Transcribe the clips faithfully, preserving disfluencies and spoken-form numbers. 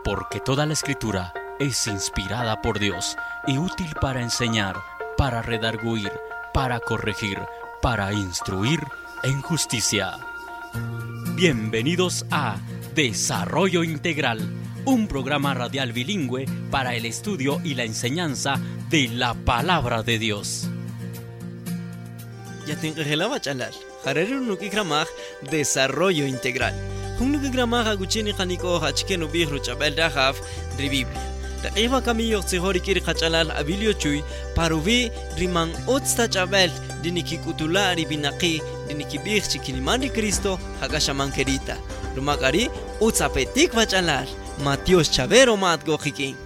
porque toda la Escritura es inspirada por Dios y útil para enseñar, para redarguir, para corregir, para instruir en justicia. Bienvenidos a Desarrollo Integral, un programa radial bilingüe para el estudio y la enseñanza de la Palabra de Dios. Yatinqejelama chalal, Hareru nukikramaj Desarrollo Integral. Hun nukikramaj aguchini qaniko hachkenu bihru chabel dahaf de Biblia. Taqiba kamiyo tsihori kiri qachalal abilio chuy paruvi riman otsta chabel diniki kutulari binaqi diniki bih chikinimani Cristo hakashaman kerita. Lumakari utsapetik vachalal Matios chavero mat gojikin.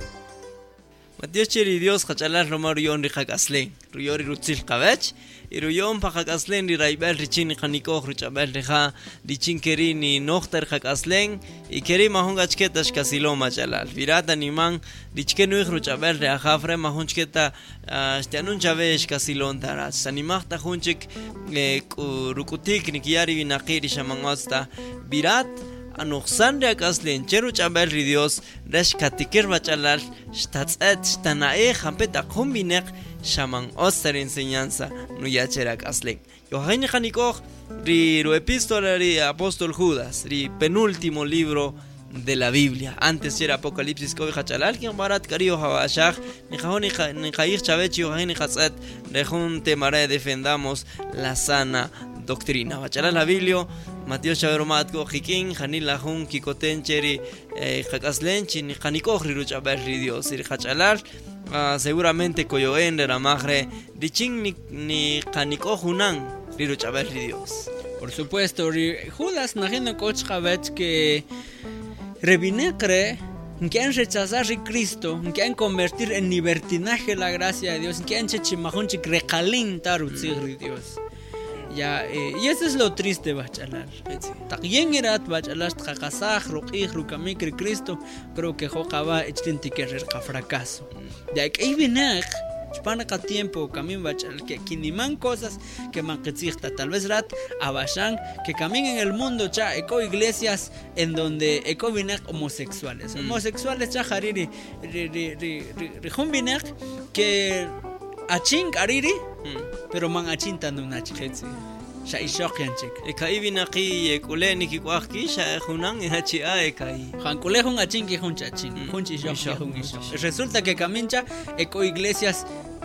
Matios cheri Dios qachalal romarion ri hakaslen. Ruyori rutzil qabach Iruyon pakakaslen di raibel richin kaniko ruchabel deja richin kerini nohtar kakaslen y keri mahon gachketa shkasilo machalal virata niman richkenu ruchabel de ajafre mahon chketa stianun chave shkasilon taras sanimachta hunchik rukutik nikiari vinaqiri shamangosta virat Anoxan de akaslen cheru chabel ri Dios dash katikir machalal shtatzet shtanae jampeta kombinek Shaman oster enseñanza no yachera kaslen. Yohaini Hanikoch ri ro epístola ri apóstol Judas, ri penúltimo libro de la Biblia. Antes era Apocalipsis ko hachalal que barat kario hawashach ni khoni ni khair chavech yohaini khatzat de junte mara defendamos la sana doctrina. Bachala la Biblia Mateo Chaveromat ko hikin hanila hun kikoten cheri hakaslen chin Hanikoch ri ruchaber ri Dios ri hachalal Uh, seguramente coyoen de la magre de ching ni ni caniko hunan riru chabel Dios. Por supuesto, Judas najeno coch habet que revinecre que han rechazar a Cristo, que han convertir en libertinaje la gracia de Dios, que han chechimajunchik recalin tarutzir Dios. Ya, eh, y eso es lo triste, bachalar. Taqyen erat bachalar tqaqasaj ruqih rukamikri Cristo, creo que jokaba echtintiker ka fracaso. Ya que hay vinej, chpana ka tiempo kamin bachal que kiniman cosas que manqetzihta tal vez rat abashan que camin en el mundo cha eco iglesias en donde eco vinej homosexuales. Mm. Homosexuales cha hariri ri ri ri ri hum vinej que aching ariri mm. pero man achintan una chiketsi sha ishokyan chik e kai vinaqi e kuleni ki kwaqki sha khunan e hachi a kai han kulehun aching ki hun chaching hun ishok resulta que camincha eco iglesias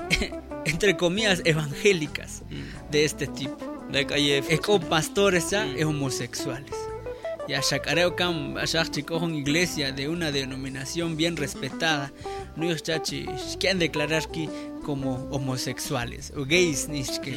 entre comillas evangélicas mm. de este tipo de kai eco pastores ya mm. homosexuales. Ya shakareo kam ashach chikohon iglesia de una denominación bien respetada no es chachi que han declarar que como homosexuales o gays ni que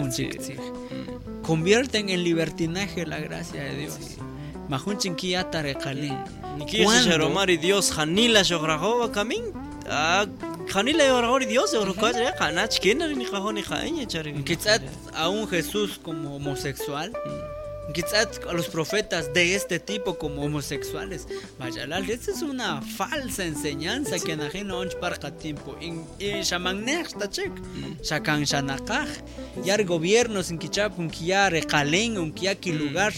mm. convierten en libertinaje la gracia de Dios. Majunchen ki atareqalin ni ki sharomari Dios hanila shograho kamin ah hanila yorahori Dios yorokare kanach kenar ni khahoni khañe chari quizás a un Jesús como homosexual quizás a los profetas de este tipo como homosexuales. Vayalal, esta es una falsa enseñanza sí. Que najeno onch parca tiempo. En shamanech tachek, shakan shanakaj, yar gobiernos en kichap un kia recalen, un kia ki lugar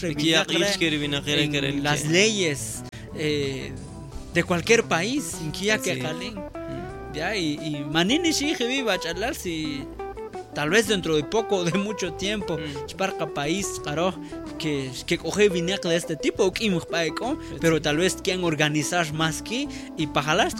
en las leyes eh, de cualquier país, en kia que recalen. Ya y y manini shi jevi vayalal si tal vez dentro de poco de mucho tiempo chparca mm. país caro que que coge vinek de este tipo pero tal vez quieren organizar más que y pajalas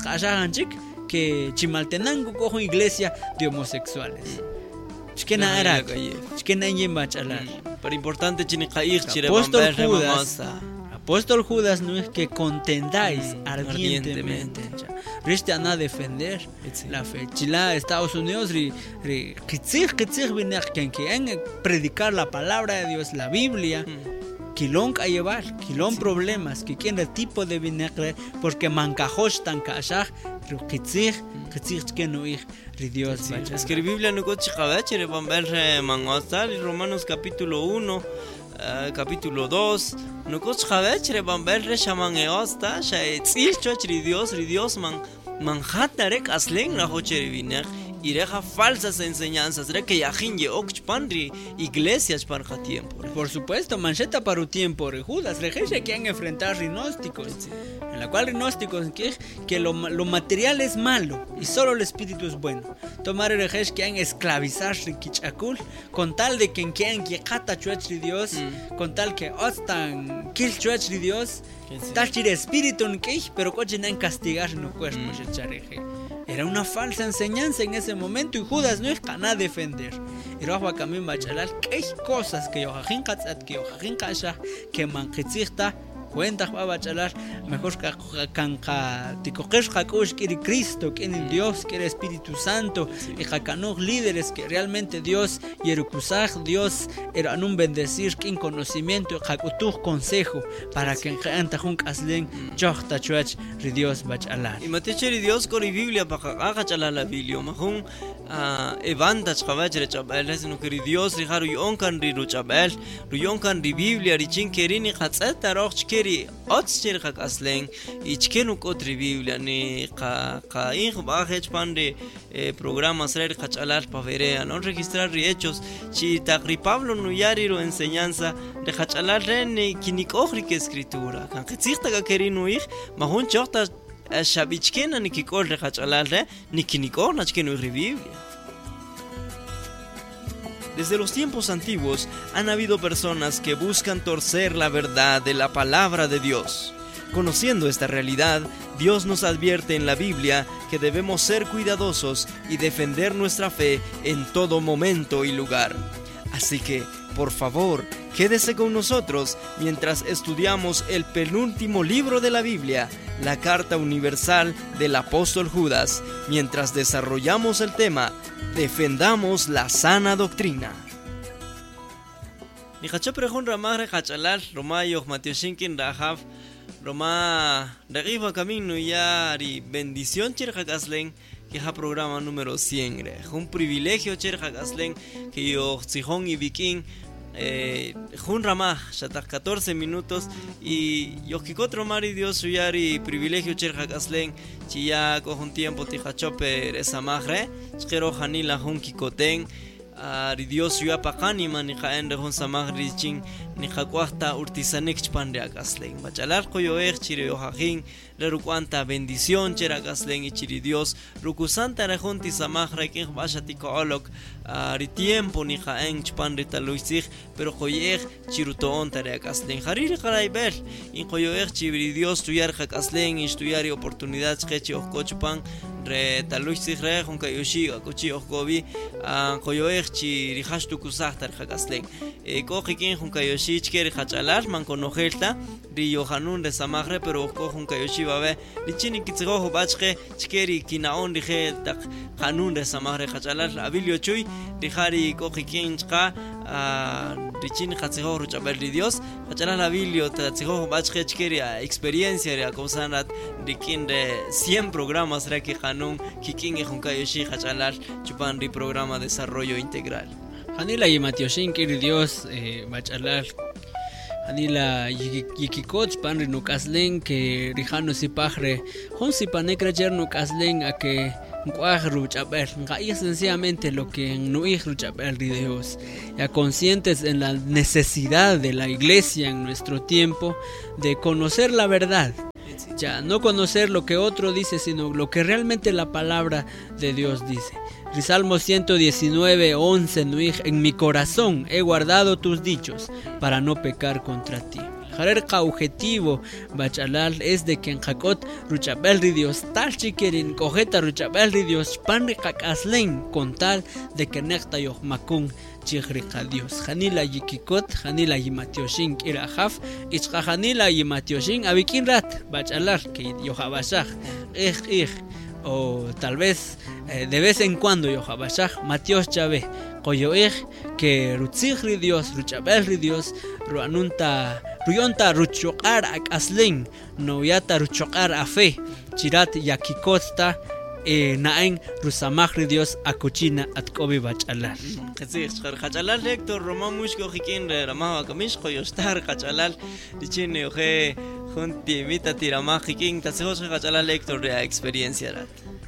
que chimaltenango cojo iglesia de homosexuales chkena era chkena yembachalar pero importante chini qair chire apóstol Judas apóstol Judas no es que contendáis mm, ardientemente, ardientemente. Reste a nada defender la fe. Chila, Estados Unidos, ri, ri, kitzig, kitzig, vinek, que quieren predicar la palabra de Dios, la Biblia, kilón a llevar, kilón problemas, que quieren el tipo de vinegre, porque mancajosh tan kashach, kitzig, kitzig, que no ir, ri Dios. Es que la Biblia no coche cabach, le van a ver mangastar, Romanos capítulo uno. Uh, capítulo dos no coch khavech re bamber re shaman eosta shay tsil choch ri Dios ri Dios man man khatarek aslen la hoche viner ireja falsas enseñanzas, re que yajinye okchpanri iglesias para tiempo. Por supuesto, mancheta para un tiempo, re Judas, rejeje que han enfrentar gnósticos, en la cual gnósticos que, que lo, lo material es malo y solo el espíritu es bueno. Tomar rejeje que han esclavizar kichakul con tal de que quien que kata chuachri Dios, mm. con tal que ostan kill chuachri Dios, tachir espíritu en que, pero coche en castigar no cuerpo mm. chareje. Era una falsa enseñanza en ese momento y Judas no es nada defender. Y roja camino bachalal que hay cosas que yo hajin katzat que yo hajin kasha que manqitzihta cuenta va bachalar mejor que canca ticoquesh hakush que Cristo que en Dios que era Espíritu Santo y hakanoj líderes que realmente Dios yerukusaj Dios era un bendecir que en conocimiento hakutuj consejo para que anta jun kaslen chochta chuach ri Dios bachalar y matecheri Dios con la Biblia para haga chala la Biblia mahun evanta chavach rechabel es no que Dios ri haru yonkan ri ruchabel ru yonkan ri Biblia ri chinkerini khatsat taroch ri ots cherkhak aslen ichkenu kotri Biblia ni qa qa in bajech pande programa ser khachalar pavere no registrar hechos chi taqri Pablo no yariro enseñanza de khachalar ni kinikogri que escritura kan qitsigta ka kerinu ich mahun chota shabichkena ni kikol de khachalar ni kinikor nachkenu Biblia. Desde los tiempos antiguos han habido personas que buscan torcer la verdad de la palabra de Dios. Conociendo esta realidad, Dios nos advierte en la Biblia que debemos ser cuidadosos y defender nuestra fe en todo momento y lugar. Así que, por favor, quédese con nosotros mientras estudiamos el penúltimo libro de la Biblia, la Carta Universal del Apóstol Judas, mientras desarrollamos el tema Defendamos la sana doctrina. Ni hachapre ramar hachalal romayo matioshinkin rahav roma deriva camino yari bendición cherhakaslen que ha programa número cien re un privilegio cherhakaslen que yo tzihon y viking eh jun ramah shatak catorce minutos y yo kikotro mari Dios suyari privilegio cherhakaslen chiya con un tiempo tihachope esa magre chero hanila jun kikoten ari Dios suya pakani mani khaen de jun samagri chin ni khakwahta urtisanek chpande akaslen bachalar koyo er chire yo hajin reruquanta bendición cherakaslen y chiri Dios rukusanta rejunti samagra que bashati koolok ari tiempo ni khaen chpande taluisig pero koyer chiruton tareakaslen harir karaibel in koyo er chiri Dios tuyar hakaslen y tuyari oportunidad chechi okochpan re taluisig re jun kayoshi akochi okobi koyo er chiri hashtu kusahtar hakaslen e kojikin jun kayoshi chkeri hachalar man konojelta ri yohanun de samagre pero kohun kayoshi babe lichini kitzgo bachke chkeri kinaon dije tak kanun de samagre hachalar abilio chui dijari kojikin chka richini khatzgo ruchabel Dios hachalar abilio tatzgo bachke chkeri experiencia re akosanat dikin de cien programas re que kanun kikin jun kayoshi hachalar chupan ri programa desarrollo integral. Hanila y Matioshin que Dios eh, bachalar Hanila yikikoch panri no kaslen que rijano si pajre hon si panekra no kaslen a que nkuajru chaber ngai sencillamente lo que no ihru chaber de Dios ya conscientes en la necesidad de la iglesia en nuestro tiempo de conocer la verdad. Ya no conocer lo que otro dice, sino lo que realmente la palabra de Dios dice. Salmo ciento diecinueve, once, en mi corazón he guardado tus dichos para no pecar contra ti. Jarerka objetivo bachalal es de que en Jacot ruchabel Dios tal chiquerin cojeta ruchabel Dios panri kakaslen con tal de que necta yohmakun chihrika Dios. Hanila yikikot, hanila yimatioshin irahaf, ichka hanila yimatioshin abikin rat bachalar que yohabashach ej ej o tal vez eh, de vez en cuando yohabashach matios chave koyoej que rutzihri Dios ruchabel Dios ruanunta ruyonta ruchokar akaslen no yata ruchokar afe chirat yakikosta eh, naen rusamahri Dios akuchina atkobi bachalar. Qetzig khachalar Héctor Roma mushko khikin rama kamish khoyostar khachalar dichine oje junti mita tirama khikin tatsegos khachalar Héctor de experiencia rat.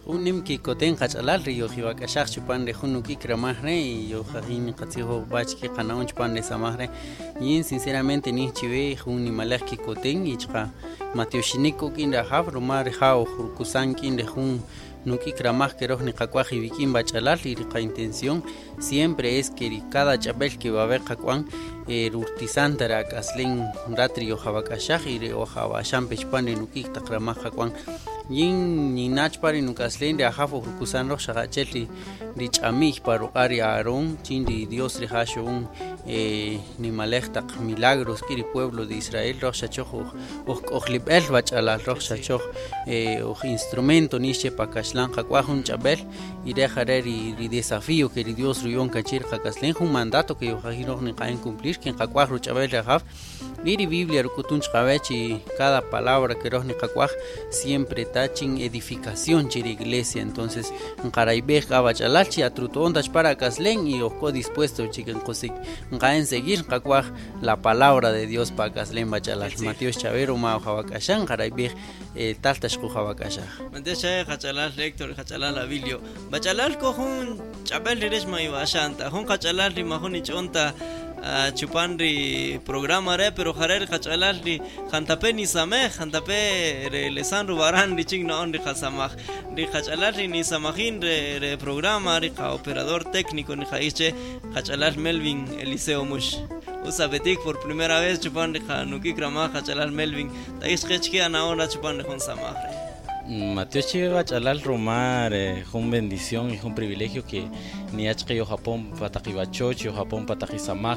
unim ki koten qachalal ri yo jiwa kashaq chupan de junu ki kramahre y yo jajin qatsiho bach ki qanaun chupan de samahre yin sinceramente ni chive juni malak ki koten y chqa matioshiniko kin da haf rumar hao kusan kin de jun nuki kramaj que roh ni qaquaji vikin bachalal y qa intención siempre es que cada chapel que va a ver qaquan eh, urtisantara kaslen ratri o jabakashaj y o jabasham pechpan de nuki taqramaj qaquan yin ni nachpari nukaslen de ajafo rukusan roh shagachel ri chamij para ari aron chin di Dios ri hashun eh, ni malej taq milagros kiri pueblo de Israel roh shachoh ojlib el bachalal roh shachoh eh, instrumento nische pakashlan qaquajun chabel y dejar ri desafío que Dios rion kachir qakaslen un mandato que yo jajiro ni qaen cumplir que qaquaj ru chabel ajaf Liri Biblia rukutun chqawechi cada palabra que roh ni qaquaj siempre tachin edificación chiri iglesia entonces nqaraibej qabachalachi atrutondas para kaslen y ojo dispuesto chiquen qosik nqaen seguir qaquaj la palabra de Dios para kaslen bachalal Mateos Chavero ma jawakashan qaraibej taltash qu jawakasha Mateos Chavero qachalal lector qachalal abilio bachalal ko jun chabel resh mayu ashanta jun qachalal ri mahun ichonta Uh, chupanri programa re pero jarer qachalal ri jantape ni sameh jantape re lesan rubaran ri ching no ri khasamaj ri qachalal ri ni samajin re, re programa ri qa operador técnico ni khaiche qachalal Melvin Eliseo Mush usabetik por primera vez chupan ri nuki krama qachalal Melvin taish qechki ana hora chupan ri khon samaj Mateos Chive bachalal romar es eh, una bendición y un privilegio que ni achque yo Japón patakibachoch yo Japón patakisamaj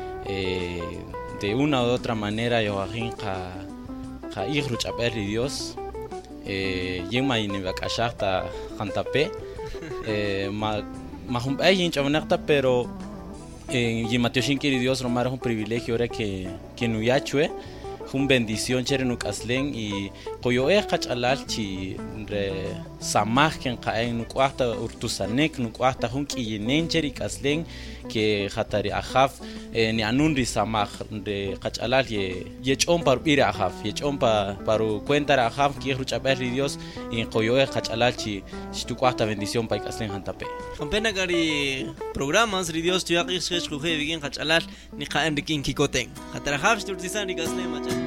eh, de una u otra manera yo ajin ka ka igru chaper Dios eh yema ini bakashata jantape eh ma ma hum ayin chawnaqta pero eh y Mateos Chinkiri Dios romar es un privilegio ahora que que no yachue una bendición chere nukaslen y koyo e qachalal chi re samaj ken qaen nuqahta urtusanek nuqahta hun kiyenen cheri kaslen que khatari ajaf ni anun ri samaj de qachalal ye yechon par ir ajaf yechon pa paru cuenta ajaf ki ruchaber Dios y koyo e qachalal chi shtuqahta bendición pa kaslen hantape Kampena gari programas ri Dios tuyaqis qesh kuje bigin qachalal ni qaen rikin kikoten khatara haf shturtisan ri kaslen macha